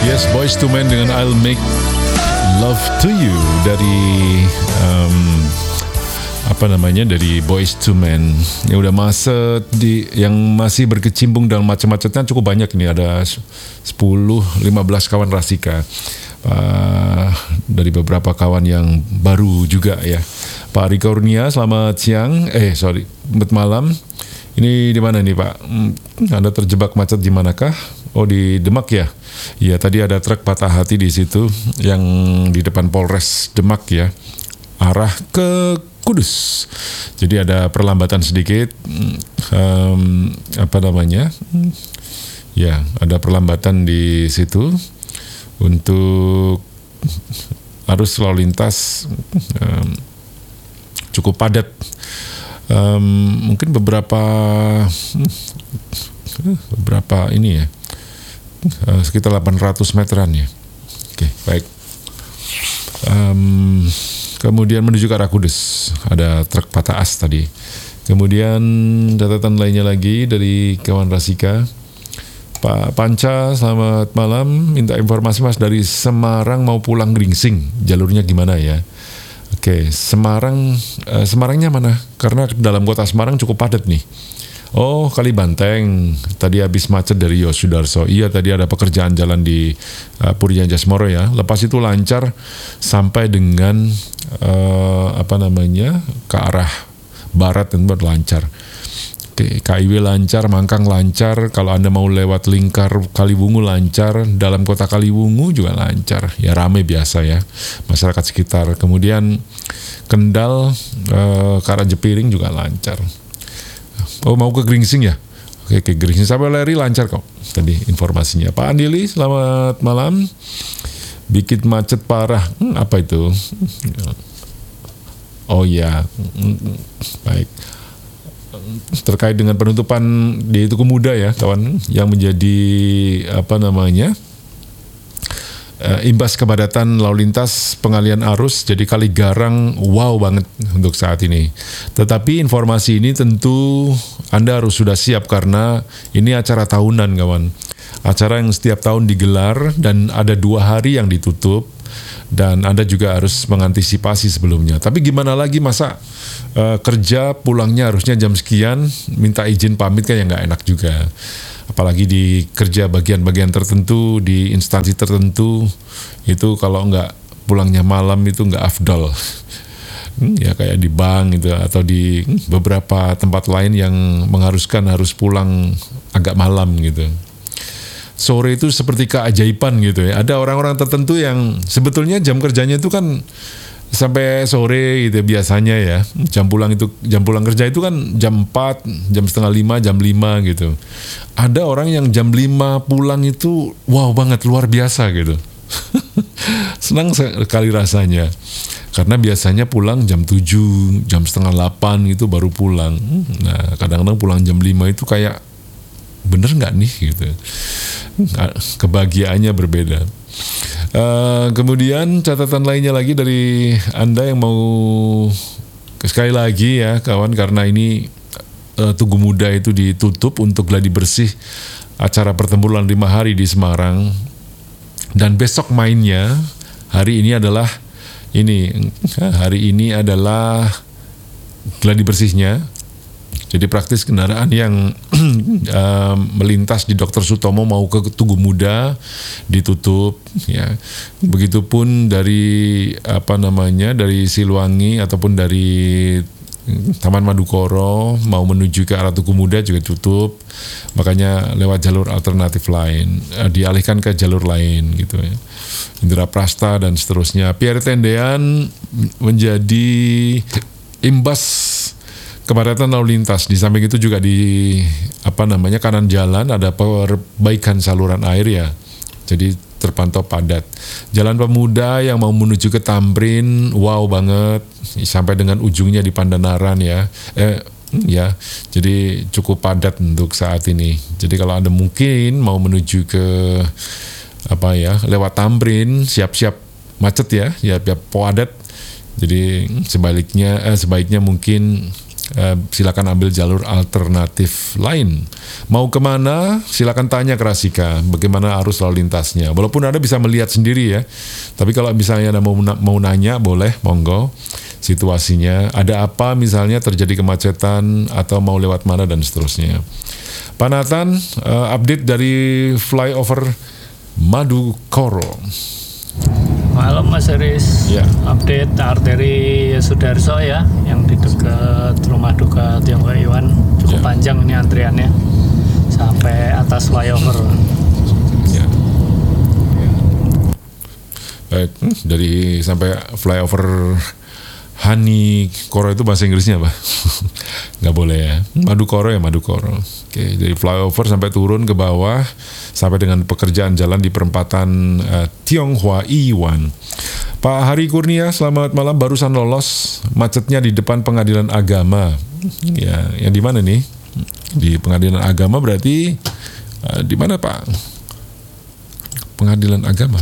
Yes, Boyz II Men dengan I'll Make Love to You dari dari Boyz II Men yang udah yang masih berkecimpung dalam macam-macamnya cukup banyak ini, ada 10-15 kawan Rasika. Dari beberapa kawan yang baru juga ya. Pak Ari Kurnia, selamat siang. Selamat malam. Ini di mana nih Pak? Anda terjebak macet di manakah? Oh, di Demak ya? Iya, tadi ada truk patah hati di situ yang di depan Polres Demak ya, arah ke Kudus. Jadi ada perlambatan sedikit. Ya, ada perlambatan di situ untuk arus lalu lintas cukup padat. Mungkin beberapa ini ya, sekitar 800 meteran ya. Oke, baik. Kemudian menuju ke arah Kudus, ada truk patah as tadi. Kemudian catatan lainnya lagi dari kawan Rasika. Pak Panca, selamat malam. Minta informasi Mas dari Semarang mau pulang Gringsing, jalurnya gimana ya? Oke, Semarangnya mana? Karena dalam kota Semarang cukup padat nih. Oh, Kalibanteng. Tadi habis macet dari Yosudarso. Iya, tadi ada pekerjaan jalan di Purja Jasmoro ya. Lepas itu lancar sampai dengan ke arah barat dan lancar. Oke, KIW lancar, Mangkang lancar. Kalau Anda mau lewat Lingkar Kaliwungu lancar, dalam kota Kaliwungu juga lancar. Ya rame biasa ya, masyarakat sekitar. Kemudian Kendal ke arah Jepiring juga lancar. Oh, mau ke Gringsing ya? Oke, ke Gringsing sampai Leri lancar kok. Tadi informasinya. Pak Andili, selamat malam. Bikin macet parah. Apa itu? Oh ya, baik. Terkait dengan penutupan di Tugu Muda ya kawan, yang menjadi imbas kepadatan lalu lintas, pengalian arus, jadi Kaligarang wow banget untuk saat ini. Tetapi informasi ini tentu Anda harus sudah siap karena ini acara tahunan kawan, acara yang setiap tahun digelar dan ada 2 hari yang ditutup. Dan Anda juga harus mengantisipasi sebelumnya. Tapi gimana lagi, masa kerja pulangnya harusnya jam sekian, minta izin pamit kan ya nggak enak juga. Apalagi di kerja bagian-bagian tertentu, di instansi tertentu, itu kalau nggak pulangnya malam itu nggak afdol. Ya kayak di bank gitu, atau di beberapa tempat lain yang mengharuskan harus pulang agak malam gitu. Sore itu seperti keajaiban gitu ya. Ada orang-orang tertentu yang sebetulnya jam kerjanya itu kan sampai sore gitu biasanya ya. Jam pulang kerja itu kan jam 4, jam setengah 5, jam 5 gitu. Ada orang yang jam 5 pulang itu wow banget, luar biasa gitu. Senang sekali rasanya. Karena biasanya pulang jam 7, jam setengah 8 gitu baru pulang. Nah, kadang-kadang pulang jam 5 itu kayak bener nggak nih gitu. Kebahagiaannya berbeda. Kemudian catatan lainnya lagi dari Anda yang mau sekali lagi ya kawan, karena ini Tugu Muda itu ditutup untuk gladi bersih acara pertempuran 5 hari di Semarang, dan besok mainnya hari ini adalah gladi bersihnya. Jadi praktis kendaraan yang melintas di Dr. Sutomo mau ke Tugu Muda ditutup ya. Begitupun dari dari Siluwangi ataupun dari Taman Madukoro mau menuju ke arah Tugu Muda juga tutup. Makanya lewat jalur alternatif lain, dialihkan ke jalur lain gitu ya. Indra Prasta dan seterusnya. Pierre Tendean menjadi imbas kepadatan lalu lintas. Di samping itu juga di kanan jalan ada perbaikan saluran air ya. Jadi terpantau padat. Jalan Pemuda yang mau menuju ke Tamrin, wow banget, sampai dengan ujungnya di Pandanaran ya. Ya, jadi cukup padat untuk saat ini. Jadi kalau Anda mungkin mau menuju ke lewat Tamrin, siap-siap macet ya padat. Jadi sebaiknya mungkin silakan ambil jalur alternatif lain. Mau kemana? Silakan tanya ke Rasika bagaimana arus lalu lintasnya. Walaupun Anda bisa melihat sendiri ya, tapi kalau misalnya Anda mau nanya, boleh, monggo. Situasinya, ada apa misalnya terjadi kemacetan atau mau lewat mana dan seterusnya. Pak Nathan, update dari flyover Madukoro. Malam Mas Haris, Ya. update arteri Sudarso ya, yang di dekat rumah duka Tionghoa Iwan, cukup Ya. panjang ini antriannya sampai atas flyover. Ya. Baik, dari sampai flyover Hani Koro itu bahasa Inggrisnya apa? Nggak boleh ya. Madukoro ya Madukoro. Oke, dari flyover sampai turun ke bawah sampai dengan pekerjaan jalan di perempatan Tionghoa Iwan. Pak Hari Kurnia, selamat malam. Barusan lolos macetnya di depan Pengadilan Agama. Ya, yang di mana nih? Di Pengadilan Agama berarti di mana Pak? Pengadilan Agama.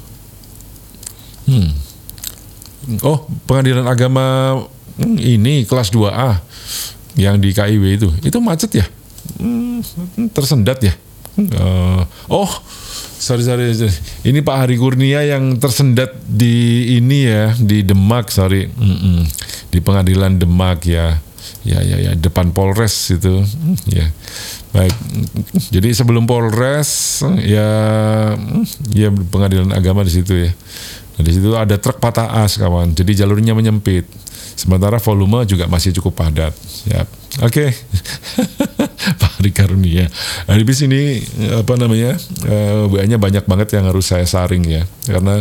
Oh, Pengadilan Agama ini kelas 2A yang di KIW itu macet ya? Tersendat ya? Oh, sorry. Ini Pak Hari Kurnia yang tersendat di ini ya, di Demak, sorry. Di Pengadilan Demak ya. Ya, depan Polres itu. Ya. Baik. Jadi sebelum Polres ya Pengadilan Agama di situ ya. Nah, di situ ada truk patah as kawan, jadi jalurnya menyempit. Sementara volume juga masih cukup padat. Siap. Oke. Pak Hari Karunia. Habis ini WA-nya banyak banget yang harus saya saring ya, karena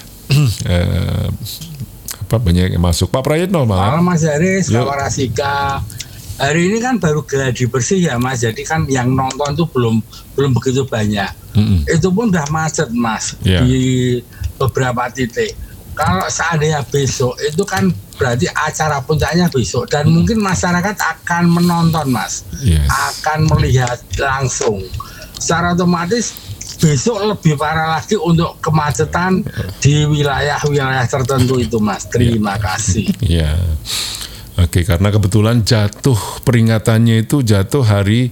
banyak yang masuk. Pak Prayitno malam. Mas Haris, Kawan Rasika. Hari ini kan baru gladi bersih ya Mas, jadi kan yang nonton tuh belum begitu banyak. Itu pun udah macet Mas di beberapa titik. Kalau seandainya besok itu kan berarti acara puncaknya besok dan mungkin masyarakat akan menonton Mas, akan melihat langsung. Secara otomatis besok lebih parah lagi untuk kemacetan di wilayah-wilayah tertentu itu Mas. Terima kasih. Ya. Oke, karena kebetulan jatuh peringatannya itu jatuh hari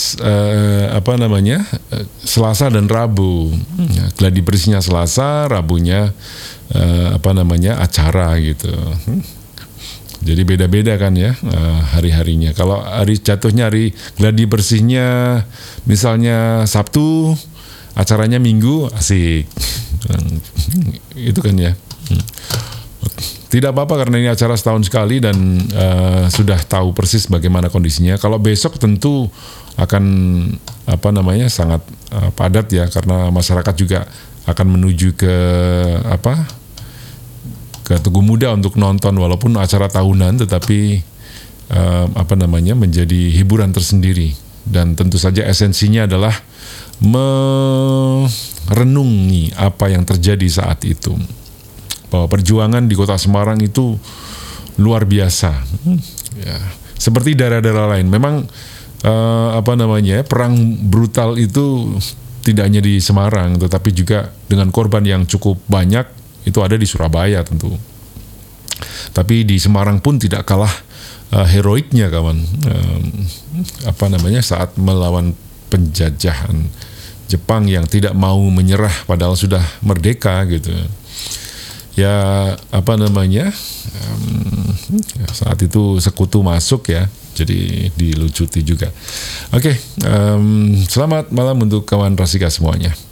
Selasa dan Rabu. Gladi bersihnya Selasa, Rabunya acara gitu. Jadi beda-beda kan ya hari-harinya. Kalau hari jatuhnya hari gladi bersihnya misalnya Sabtu, acaranya Minggu, asik. Itu kan ya. Tidak apa-apa karena ini acara setahun sekali dan sudah tahu persis bagaimana kondisinya. Kalau besok tentu akan sangat padat ya, karena masyarakat juga akan menuju ke Tugu Muda untuk nonton, walaupun acara tahunan tetapi menjadi hiburan tersendiri. Dan tentu saja esensinya adalah merenungi apa yang terjadi saat itu. Bahwa perjuangan di Kota Semarang itu luar biasa. Ya, seperti daerah-daerah lain. Memang perang brutal itu tidak hanya di Semarang, tetapi juga dengan korban yang cukup banyak itu ada di Surabaya tentu. Tapi di Semarang pun tidak kalah heroiknya kawan. Saat melawan penjajahan Jepang yang tidak mau menyerah padahal sudah merdeka gitu. Ya saat itu sekutu masuk ya, jadi dilucuti juga. Oke, selamat malam untuk kawan Rasika semuanya.